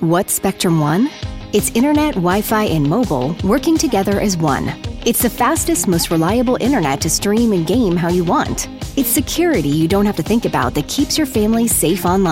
What's Spectrum One? It's internet, Wi-Fi, and mobile working together as one. It's the fastest, most reliable internet to stream and game how you want. It's security you don't have to think about that keeps your family safe online.